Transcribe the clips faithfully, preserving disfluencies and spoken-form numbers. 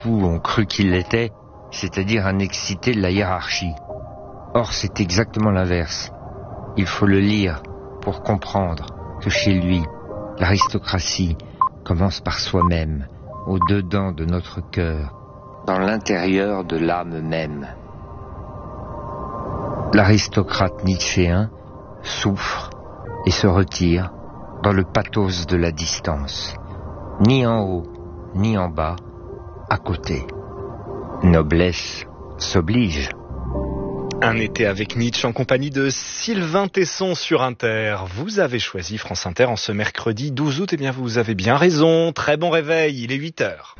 Beaucoup ont cru qu'il l'était, c'est-à-dire un excité de la hiérarchie. Or, c'est exactement l'inverse. Il faut le lire pour comprendre que chez lui, l'aristocratie commence par soi-même, au-dedans de notre cœur, dans l'intérieur de l'âme même. L'aristocrate nietzschéen souffre et se retire dans le pathos de la distance, ni en haut, ni en bas, à côté. Noblesse s'oblige. Un été avec Nietzsche en compagnie de Sylvain Tesson sur Inter. Vous avez choisi France Inter en ce mercredi douze août. Eh bien, vous avez bien raison. Très bon réveil, il est huit heures.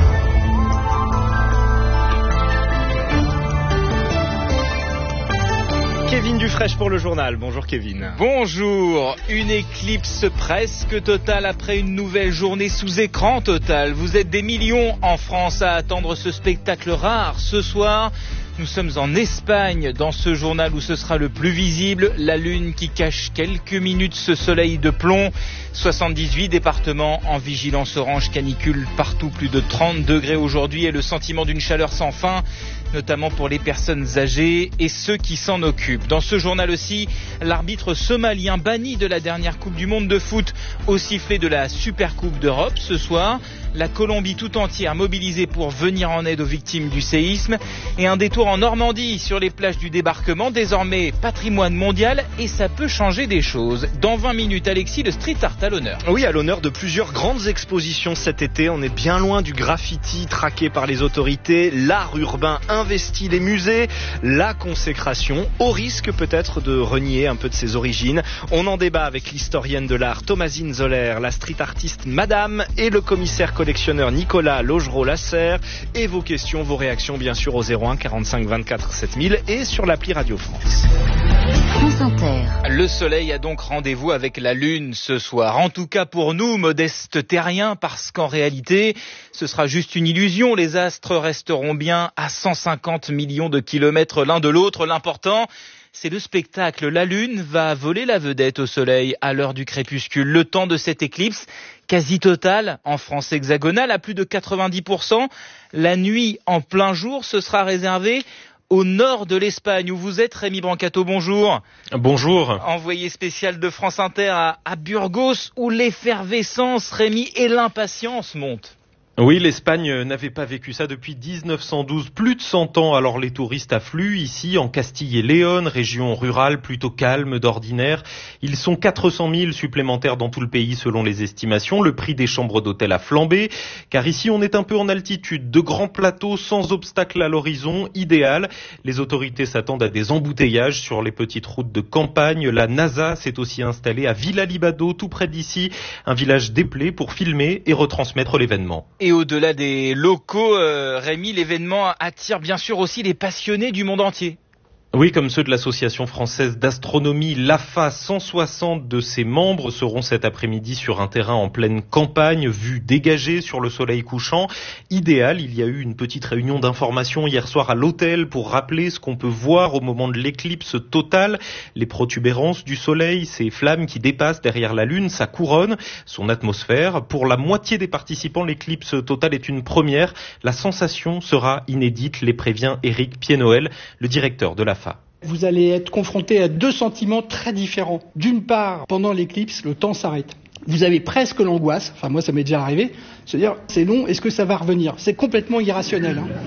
Kevin Dufraîche pour le journal. Bonjour Kevin. Bonjour. Une éclipse presque totale après une nouvelle journée sous écran total. Vous êtes des millions en France à attendre ce spectacle rare. Ce soir, nous sommes en Espagne dans ce journal où ce sera le plus visible. La lune qui cache quelques minutes ce soleil de plomb. soixante-dix-huit départements en vigilance orange canicule partout. Plus de trente degrés aujourd'hui et le sentiment d'une chaleur sans fin, notamment pour les personnes âgées et ceux qui s'en occupent. Dans ce journal aussi, l'arbitre somalien banni de la dernière Coupe du Monde de foot au sifflet de la Super Coupe d'Europe ce soir. La Colombie tout entière mobilisée pour venir en aide aux victimes du séisme. Et un détour en Normandie sur les plages du débarquement, désormais patrimoine mondial, et ça peut changer des choses. Dans vingt minutes, Alexis, le street art à l'honneur. Oui, à l'honneur de plusieurs grandes expositions cet été. On est bien loin du graffiti traqué par les autorités. L'art urbain investit les musées. La consécration, au risque peut-être de renier un peu de ses origines. On en débat avec l'historienne de l'art Thomasine Zoller, la street artiste Madame et le commissaire collectionneur Nicolas Logereau-Lasserre. Et vos questions, vos réactions bien sûr au zéro un quarante-cinq vingt-quatre sept mille et sur l'appli Radio France. France Inter. Le soleil a donc rendez-vous avec la lune ce soir. En tout cas pour nous, modestes terriens, parce qu'en réalité, ce sera juste une illusion. Les astres resteront bien à cent cinquante millions de kilomètres l'un de l'autre. L'important, c'est le spectacle. La lune va voler la vedette au soleil à l'heure du crépuscule. Le temps de cette éclipse quasi totale en France hexagonale à plus de quatre-vingt-dix pour cent. La nuit en plein jour, ce sera réservé au nord de l'Espagne, où vous êtes, Rémi Brancato, bonjour. Bonjour. Envoyé spécial de France Inter à, à Burgos, où l'effervescence, Rémi, et l'impatience montent. Oui, l'Espagne n'avait pas vécu ça depuis dix-neuf cent douze, plus de cent ans, alors les touristes affluent ici en Castille et Léon, région rurale plutôt calme d'ordinaire. Ils sont quatre cent mille supplémentaires dans tout le pays selon les estimations. Le prix des chambres d'hôtel a flambé, car ici on est un peu en altitude, de grands plateaux sans obstacle à l'horizon, idéal. Les autorités s'attendent à des embouteillages sur les petites routes de campagne. La NASA s'est aussi installée à Villa-Libado, tout près d'ici, un village déplé pour filmer et retransmettre l'événement. Et au-delà des locaux, euh, Rémi, l'événement attire bien sûr aussi les passionnés du monde entier. Oui, comme ceux de l'Association française d'astronomie, l'A F A, cent soixante de ses membres seront cet après-midi sur un terrain en pleine campagne, vue dégagée sur le soleil couchant. Idéal, il y a eu une petite réunion d'information hier soir à l'hôtel pour rappeler ce qu'on peut voir au moment de l'éclipse totale. Les protubérances du soleil, ces flammes qui dépassent derrière la lune, sa couronne, son atmosphère. Pour la moitié des participants, l'éclipse totale est une première. La sensation sera inédite, les prévient Éric Pied-Noël, le directeur de l'A F A. Vous allez être confronté à deux sentiments très différents. D'une part, pendant l'éclipse, le temps s'arrête. Vous avez presque l'angoisse, enfin moi ça m'est déjà arrivé, se dire c'est long, est-ce que ça va revenir ? C'est complètement irrationnel. Hein.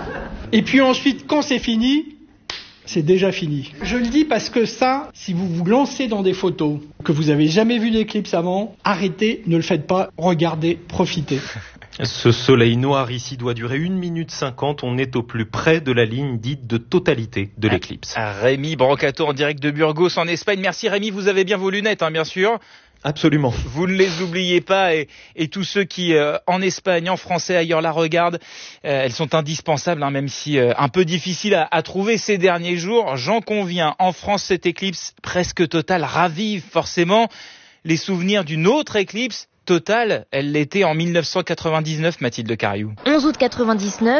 Et puis ensuite, quand c'est fini, c'est déjà fini. Je le dis parce que ça, si vous vous lancez dans des photos, que vous avez jamais vu d'éclipse avant, arrêtez, ne le faites pas, regardez, profitez. Ce soleil noir ici doit durer une minute cinquante. On est au plus près de la ligne dite de totalité de l'éclipse. Rémi Brancato en direct de Burgos en Espagne. Merci Rémi, vous avez bien vos lunettes, hein, bien sûr. Absolument. Vous ne les oubliez pas et, et tous ceux qui, euh, en Espagne, en français, ailleurs, la regardent, euh, elles sont indispensables, hein, même si euh, un peu difficile à, à trouver ces derniers jours. J'en conviens, en France, cette éclipse presque totale ravive forcément les souvenirs d'une autre éclipse totale. Elle l'était en mille neuf cent quatre-vingt-dix-neuf, Mathilde Cariou. onze août quatre-vingt-dix-neuf,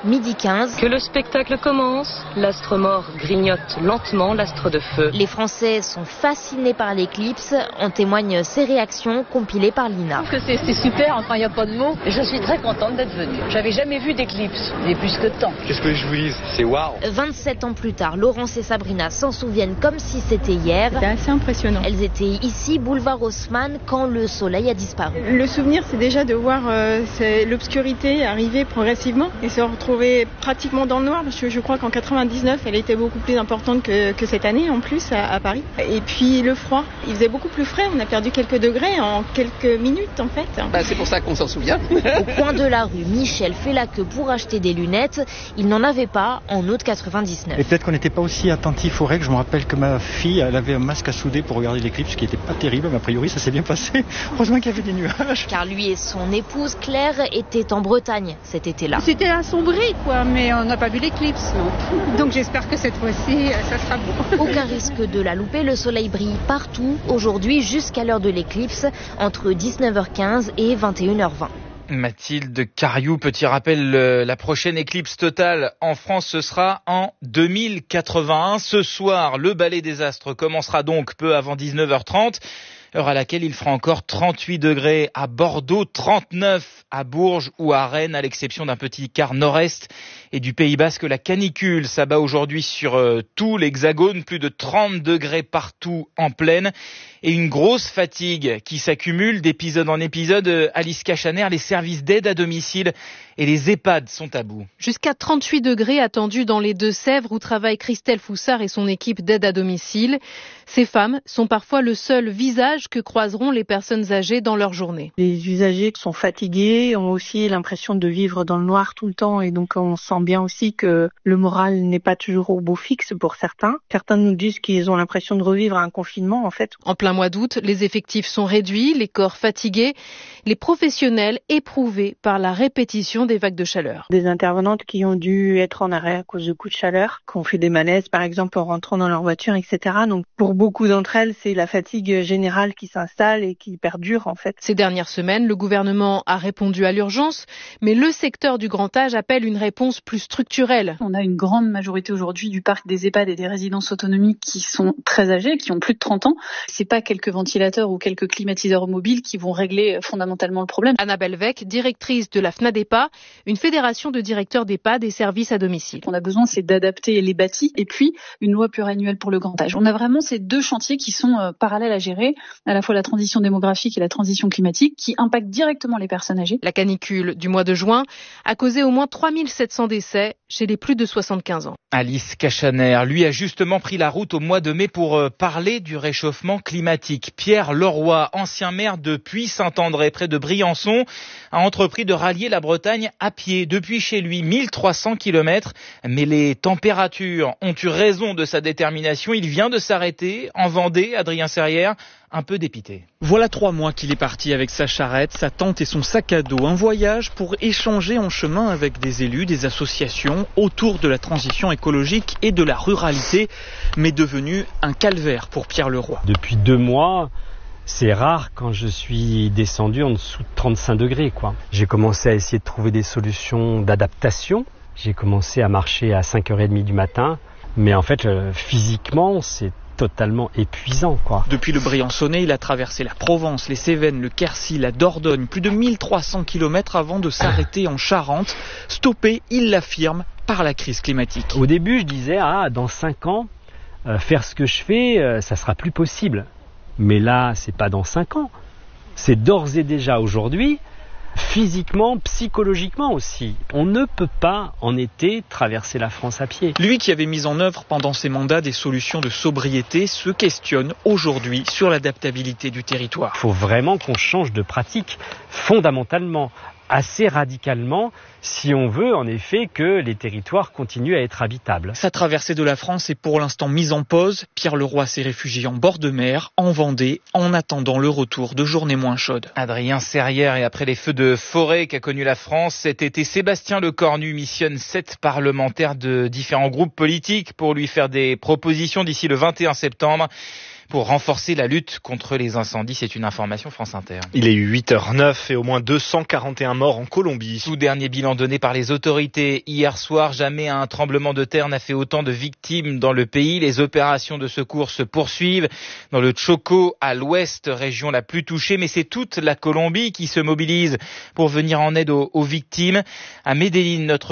midi quinze. Que le spectacle commence, l'astre mort grignote lentement l'astre de feu. Les Français sont fascinés par l'éclipse, en témoignent ces réactions compilées par l'I N A. Je trouve que c'est, c'est super, enfin il n'y a pas de mots. Je suis très contente d'être venue. J'avais jamais vu d'éclipse, mais plus que tant. Qu'est-ce que je vous dis, c'est waouh. vingt-sept ans plus tard, Laurence et Sabrina s'en souviennent comme si c'était hier. C'était assez impressionnant. Elles étaient ici, boulevard Haussmann, quand le soleil a disparu. Le souvenir, c'est déjà de voir euh, c'est l'obscurité arriver progressivement et se retrouver pratiquement dans le noir, parce que je crois qu'en quatre-vingt-dix-neuf, elle était beaucoup plus importante que, que cette année en plus à, à Paris. Et puis le froid, il faisait beaucoup plus frais, on a perdu quelques degrés en quelques minutes en fait. Bah, c'est pour ça qu'on s'en souvient. Au coin de la rue, Michel fait la queue pour acheter des lunettes. Il n'en avait pas en août quatre-vingt-dix-neuf. Et peut-être qu'on n'était pas aussi attentif aux règles. Je me rappelle que ma fille, elle avait un masque à souder pour regarder l'éclipse, qui n'était pas terrible, mais a priori ça s'est bien passé. Heureusement qu'il y avait des nuages. Car lui et son épouse Claire étaient en Bretagne cet été-là. C'était assombri quoi, mais on n'a pas vu l'éclipse non. Donc j'espère que cette fois-ci, ça sera beau. Aucun risque de la louper, le soleil brille partout aujourd'hui jusqu'à l'heure de l'éclipse, entre dix-neuf heures quinze et vingt et une heures vingt. Mathilde Cariou, petit rappel, la prochaine éclipse totale en France, ce sera en deux mille quatre-vingt-un. Ce soir, le ballet des astres commencera donc peu avant dix-neuf heures trente, heure à laquelle il fera encore trente-huit degrés à Bordeaux, trente-neuf à Bourges ou à Rennes, à l'exception d'un petit quart nord-est et du Pays Basque. La canicule s'abat aujourd'hui sur euh, tout l'hexagone, plus de trente degrés partout en plaine et une grosse fatigue qui s'accumule d'épisode en épisode. Alice Cachaner, les services d'aide à domicile et les EHPAD sont à bout. Jusqu'à trente-huit degrés attendus dans les Deux-Sèvres où travaille Christelle Foussard et son équipe d'aide à domicile. Ces femmes sont parfois le seul visage que croiseront les personnes âgées dans leur journée. Les usagers sont fatigués, ont aussi l'impression de vivre dans le noir tout le temps et donc on sent bien aussi que le moral n'est pas toujours au beau fixe pour certains. Certains nous disent qu'ils ont l'impression de revivre un confinement en fait. En plein mois d'août, les effectifs sont réduits, les corps fatigués, les professionnels éprouvés par la répétition des vagues de chaleur. Des intervenantes qui ont dû être en arrêt à cause de coups de chaleur, qui ont fait des malaises par exemple en rentrant dans leur voiture, et cetera. Donc pour beaucoup d'entre elles, c'est la fatigue générale qui s'installe et qui perdure en fait. Ces dernières semaines, le gouvernement a répondu à l'urgence, mais le secteur du grand âge appelle une réponse plus structurelle. On a une grande majorité aujourd'hui du parc des EHPAD et des résidences autonomiques qui sont très âgés, qui ont plus de trente ans. C'est pas quelques ventilateurs ou quelques climatiseurs mobiles qui vont régler fondamentalement le problème. Annabelle Vec, directrice de la FNADEPA, une fédération de directeurs d'EHPAD et services à domicile. On a besoin, c'est d'adapter les bâtis et puis une loi pluriannuelle pour le grand âge. On a vraiment ces deux chantiers qui sont euh, parallèles à gérer, à la fois la transition démographique et la transition climatique, qui impactent directement les personnes âgées. La canicule du mois de juin a causé au moins trois mille sept cents décès chez les plus de soixante-quinze ans. Alice Cachaner, lui, a justement pris la route au mois de mai pour euh, parler du réchauffement climatique. Pierre Leroy, ancien maire de Puy-Saint-André, près de Briançon, a entrepris de rallier la Bretagne à pied depuis chez lui, mille trois cents kilomètres. Mais les températures ont eu raison de sa détermination. Il vient de s'arrêter en Vendée, Adrien Serrière, un peu dépité. Voilà trois mois qu'il est parti avec sa charrette, sa tente et son sac à dos. Un voyage pour échanger en chemin avec des élus, des associations autour de la transition écologique et de la ruralité, mais devenu un calvaire pour Pierre Leroy. Depuis deux mois, c'est rare quand je suis descendu en dessous de trente-cinq degrés, quoi. J'ai commencé à essayer de trouver des solutions d'adaptation. J'ai commencé à marcher à cinq heures trente du matin. Mais en fait, euh, physiquement, c'est totalement épuisant, quoi. Depuis le Briançonnais, il a traversé la Provence, les Cévennes, le Quercy, la Dordogne, plus de mille trois cents kilomètres avant de s'arrêter en Charente. Stoppé, il l'affirme, par la crise climatique. Au début, je disais, ah, dans cinq ans, euh, faire ce que je fais, euh, ça sera plus possible. Mais là, c'est pas dans cinq ans. C'est d'ores et déjà aujourd'hui, physiquement, psychologiquement aussi. On ne peut pas, en été, traverser la France à pied. Lui qui avait mis en œuvre pendant ses mandats des solutions de sobriété se questionne aujourd'hui sur l'adaptabilité du territoire. Il faut vraiment qu'on change de pratique fondamentalement, assez radicalement, si on veut en effet que les territoires continuent à être habitables. Sa traversée de la France est pour l'instant mise en pause. Pierre Leroy s'est réfugié en bord de mer, en Vendée, en attendant le retour de journées moins chaudes. Adrien Serrière, et après les feux de forêt qu'a connu la France cet été, Sébastien Lecornu missionne sept parlementaires de différents groupes politiques pour lui faire des propositions d'ici le vingt et un septembre. pour renforcer la lutte contre les incendies. C'est une information France Inter. Il est huit heures zéro neuf et au moins deux cent quarante et un morts en Colombie. Tout dernier bilan donné par les autorités. Hier soir, jamais un tremblement de terre n'a fait autant de victimes dans le pays. Les opérations de secours se poursuivent dans le Chocó, à l'ouest, région la plus touchée. Mais c'est toute la Colombie qui se mobilise pour venir en aide aux, aux victimes. À Medellín, notre